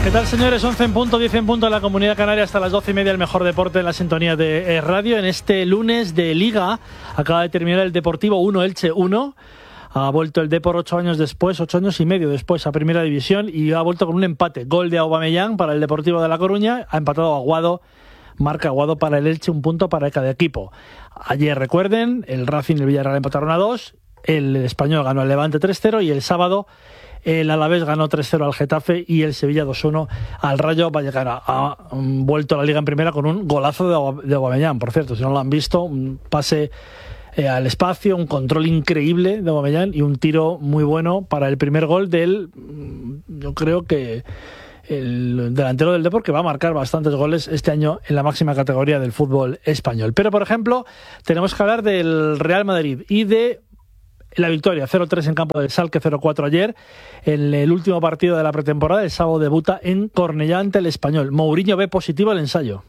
¿Qué tal, señores? 11 en punto, 10 en punto en la Comunidad Canaria, hasta las 12:30, el mejor deporte en la sintonía de radio. En este lunes de Liga acaba de terminar el Deportivo 1, Elche 1. Ha vuelto el Depor 8 años después, 8 años y medio después, a Primera División, y ha vuelto con un empate. Gol de Aubameyang para el Deportivo de La Coruña, ha empatado Aguado, marca Aguado para el Elche, un punto para cada equipo. Ayer, recuerden, el Racing y el Villarreal empataron a 2, el Español ganó al Levante 3-0 y el sábado el Alavés ganó 3-0 al Getafe y el Sevilla 2-1 al Rayo Vallecano. Ha vuelto a la Liga en Primera con un golazo de Aubameyang, por cierto, si no lo han visto, un pase al espacio, un control increíble de Aubameyang y un tiro muy bueno para el primer gol del, yo creo que el delantero del Depor, que va a marcar bastantes goles este año en la máxima categoría del fútbol español. Pero, por ejemplo, tenemos que hablar del Real Madrid y de la victoria 0-3 en campo del Schalke, 0-4 ayer en el último partido de la pretemporada. El sábado debuta en Cornellá ante el Español. Mourinho ve positivo el ensayo.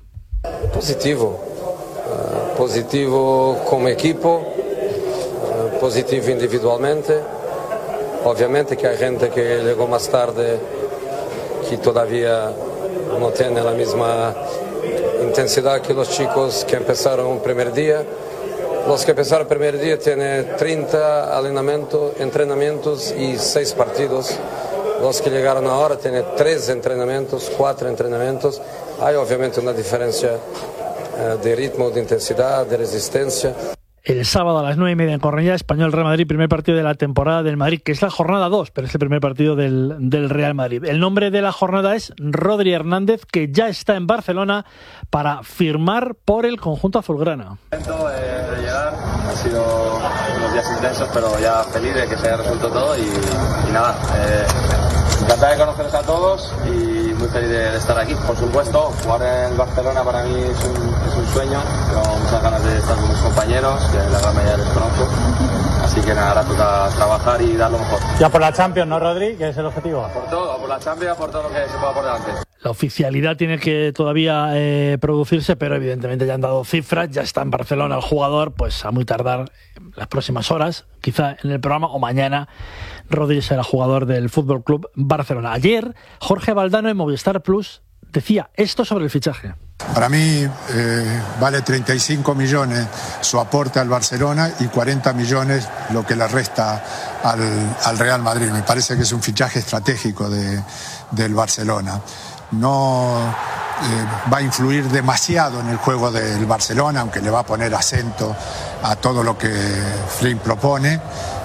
Positivo como equipo, positivo individualmente. Obviamente que hay gente que llegó más tarde que todavía no tiene la misma intensidad que los chicos que empezaron el primer día. Los que empezaron el primer día tienen 30 entrenamientos y 6 partidos. Los que llegaron ahora tienen 3 entrenamientos, 4 entrenamientos. Hay obviamente una diferencia de ritmo, de intensidad, de resistencia. El sábado a las 9:30 en Cornellá, Español Real Madrid, primer partido de la temporada del Madrid, que es la jornada 2, pero es el primer partido del Real Madrid. El nombre de la jornada es Rodri Hernández, que ya está en Barcelona para firmar por el conjunto azulgrana. De llegar, han sido unos días intensos, pero ya feliz de que se haya resuelto todo y nada, encantado de conoceros a todos y muy feliz de estar aquí. Por supuesto, jugar en Barcelona para mí es un sueño, tengo muchas ganas de estar con mis compañeros, que la gran mayoría les conozco, así que nada, ahora toca trabajar y dar lo mejor. Ya por la Champions, ¿no, Rodri? ¿Qué es el objetivo? Por todo, por la Champions, por todo lo que se pueda por delante. La oficialidad tiene que todavía producirse, pero evidentemente ya han dado cifras, ya está en Barcelona el jugador, pues a muy tardar las próximas horas, quizá en el programa o mañana, Rodri será jugador del FC Barcelona. Ayer, Jorge Valdano en Movistar Plus decía esto sobre el fichaje. Para mí vale 35 millones su aporte al Barcelona y 40 millones lo que le resta al Real Madrid. Me parece que es un fichaje estratégico del Barcelona. No va a influir demasiado en el juego del Barcelona, aunque le va a poner acento a todo lo que Flynn propone,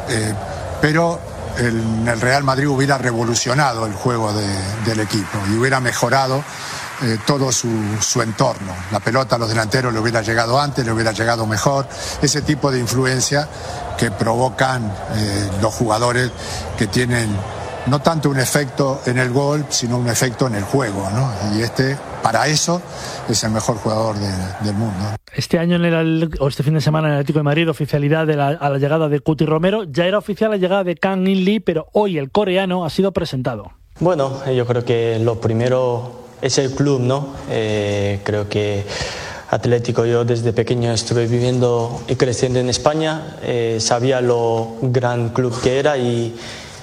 pero en el Real Madrid hubiera revolucionado el juego del equipo y hubiera mejorado todo su entorno. La pelota a los delanteros le hubiera llegado antes, le hubiera llegado mejor. Ese tipo de influencia que provocan los jugadores que tienen no tanto un efecto en el gol, sino un efecto en el juego, ¿no? Y para eso, es el mejor jugador del mundo. Este año, este fin de semana, en el Atlético de Madrid, oficialidad a la llegada de Cuti Romero. Ya era oficial la llegada de Kang In Lee, pero hoy el coreano ha sido presentado. Bueno, yo creo que lo primero es el club, ¿no? Creo que Atlético, yo desde pequeño estuve viviendo y creciendo en España, sabía lo gran club que era y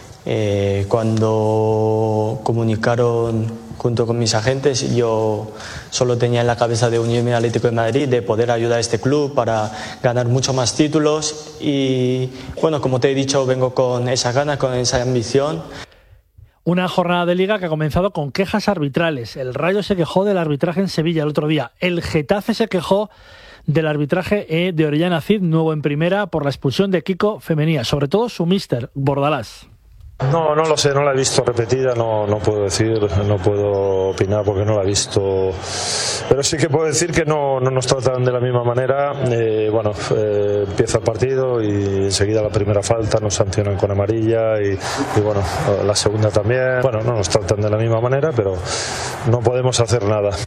cuando comunicaron junto con mis agentes, yo solo tenía en la cabeza de unirme al Atlético de Madrid, de poder ayudar a este club para ganar mucho más títulos y bueno, como te he dicho, vengo con esa ganas, con esa ambición. Una jornada de Liga que ha comenzado con quejas arbitrales. El Rayo se quejó del arbitraje en Sevilla el otro día. El Getafe se quejó del arbitraje de Orellana Cid, nuevo en primera, por la expulsión de Kiko Femenía, sobre todo su míster, Bordalás. No lo sé, no la he visto repetida, no puedo decir, no puedo opinar porque no la he visto, pero sí que puedo decir que no nos tratan de la misma manera. Empieza el partido y enseguida la primera falta nos sancionan con amarilla y bueno, la segunda también. Bueno, no nos tratan de la misma manera, pero no podemos hacer nada.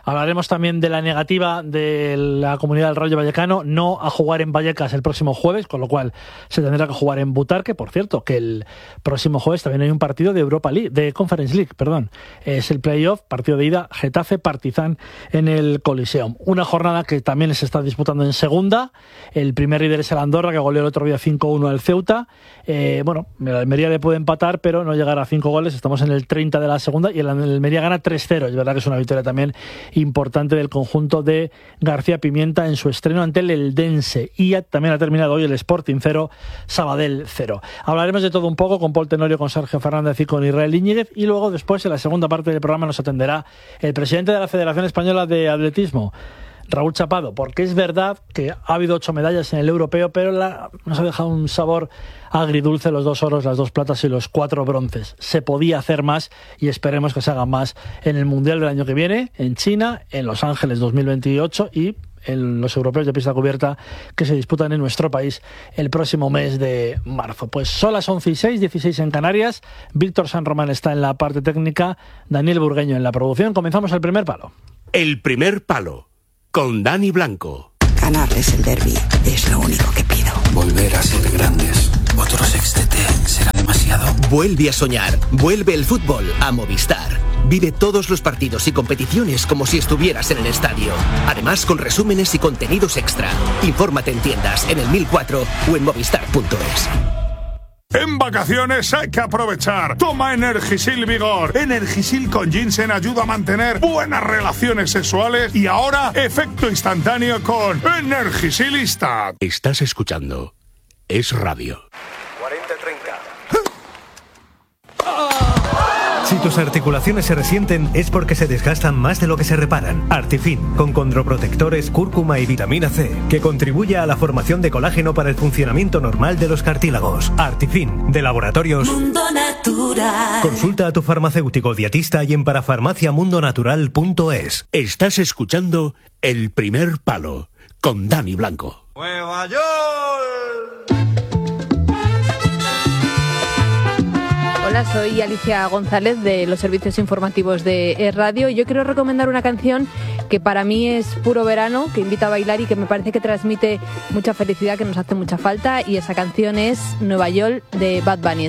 Hablaremos también de la negativa de la comunidad del Rayo Vallecano no a jugar en Vallecas el próximo jueves, con lo cual se tendrá que jugar en Butarque. Por cierto, que el próximo jueves también hay un partido de Europa League, de Conference League, perdón. Es el playoff, partido de ida, Getafe-Partizan en el Coliseum. Una jornada que también se está disputando en segunda. El primer líder es el Andorra, que goleó el otro día 5-1 al Ceuta. Bueno, el Almería le puede empatar, pero no llegar a 5 goles. Estamos en el 30 de la segunda y el Almería gana 3-0. Es verdad que es una victoria también importante del conjunto de García Pimienta en su estreno ante el Eldense. Y también ha terminado hoy el Sporting 0, Sabadell 0. Hablaremos de todo un poco con Paul Tenorio, con Sergio Fernández y con Israel Íñiguez, y luego después en la segunda parte del programa nos atenderá el presidente de la Federación Española de Atletismo, Raúl Chapado, porque es verdad que ha habido 8 medallas en el europeo, pero nos ha dejado un sabor agridulce los 2 oros, las 2 platas y los 4 bronces. Se podía hacer más y esperemos que se haga más en el Mundial del año que viene, en China, en Los Ángeles 2028 y en los europeos de pista cubierta que se disputan en nuestro país el próximo mes de marzo. Pues son las 11:06, 16 en Canarias. Víctor San Román está en la parte técnica, Daniel Burgueño en la producción. Comenzamos el primer palo. El primer palo, con Dani Blanco. Ganarles el derbi es lo único que pido. Volver a ser grandes. Otro sextete será demasiado. Vuelve a soñar. Vuelve el fútbol a Movistar. Vive todos los partidos y competiciones como si estuvieras en el estadio. Además, con resúmenes y contenidos extra. Infórmate en tiendas, en el 1004 o en movistar.es. En vacaciones hay que aprovechar. Toma Energisil Vigor. Energisil con ginseng ayuda a mantener buenas relaciones sexuales y ahora efecto instantáneo con Energisilista. Estás escuchando Es Radio. 40-30. Si tus articulaciones se resienten es porque se desgastan más de lo que se reparan. Artifin, con condroprotectores, cúrcuma y vitamina C, que contribuye a la formación de colágeno para el funcionamiento normal de los cartílagos. Artifin, de Laboratorios Mundo Natural. Consulta a tu farmacéutico dietista y en parafarmaciamundonatural.es. Estás escuchando El Primer Palo, con Dani Blanco. ¡Nueva York! Hola, soy Alicia González de los servicios informativos de Radio. Yo quiero recomendar una canción que para mí es puro verano, que invita a bailar y que me parece que transmite mucha felicidad, que nos hace mucha falta, y esa canción es Nueva York de Bad Bunny.